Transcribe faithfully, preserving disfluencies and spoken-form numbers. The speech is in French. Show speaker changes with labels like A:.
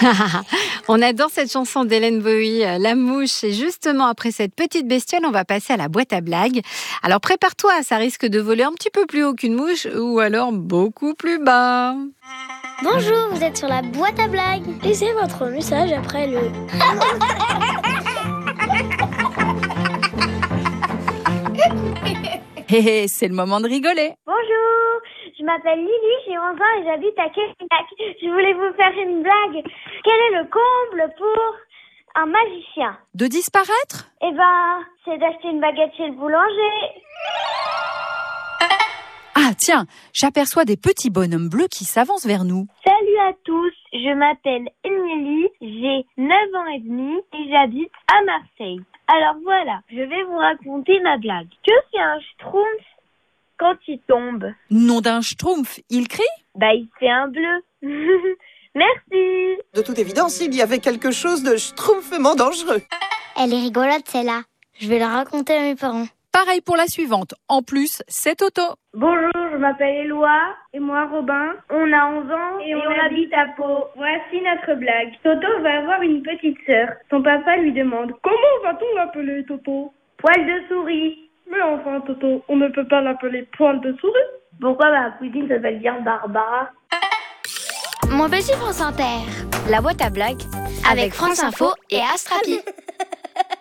A: On adore cette chanson d'Hélène Bowie, La Mouche. Et justement, après cette petite bestiole, on va passer à la boîte à blagues. Alors prépare-toi, ça risque de voler un petit peu plus haut qu'une mouche ou alors beaucoup plus bas.
B: Bonjour, vous êtes sur la boîte à blagues. Laissez votre message après le...
C: Hé hé, c'est le moment de rigoler.
D: Bonjour, je m'appelle Lily, j'ai onze ans et j'habite à Québec. Je voulais vous faire une blague. Quel est le comble pour un magicien?
C: De disparaître?
D: Eh ben, c'est d'acheter une baguette chez le boulanger.
C: Ah tiens, j'aperçois des petits bonhommes bleus qui s'avancent vers nous.
D: Salut à tous, je m'appelle Émilie, j'ai neuf ans et demi et j'habite à Marseille. Alors voilà, je vais vous raconter ma blague. Que fait un schtroumpf quand il tombe?
C: Nom d'un schtroumpf, il crie?
D: Bah, il fait un bleu. Merci.
E: De toute évidence, il y avait quelque chose de schtroumpfement dangereux.
B: Elle est rigolote celle-là. Je vais la raconter à mes parents.
C: Pareil pour la suivante. En plus, c'est Toto.
D: Bonjour, je m'appelle Éloi et moi Robin. On a onze ans et, et on, on habite à Pau. Voici notre blague. Toto va avoir une petite sœur. Son papa lui demande: comment va-t-on l'appeler, Toto? Poil de souris. Mais enfin, Toto, on ne peut pas l'appeler Poil de souris. Pourquoi ma cousine s'appelle bien Barbara?
B: Mon petit France Inter.
A: La boîte à blagues
B: Avec France Info et Astrapi.